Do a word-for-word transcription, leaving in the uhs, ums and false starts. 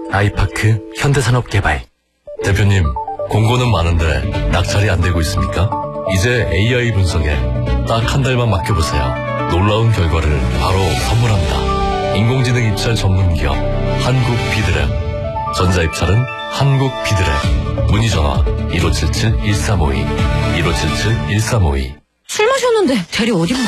아이파크 현대산업개발. 대표님, 공고는 많은데 낙찰이 안 되고 있습니까? 이제 에이아이 분석에 딱 한 달만 맡겨보세요. 놀라운 결과를 바로 선물합니다. 인공지능 입찰 전문기업 한국비드랩. 전자입찰은 한국비드랩. 문의전화 일오칠칠 일삼오이 일오칠칠 일삼오이. 술 마셨는데 대리 어디로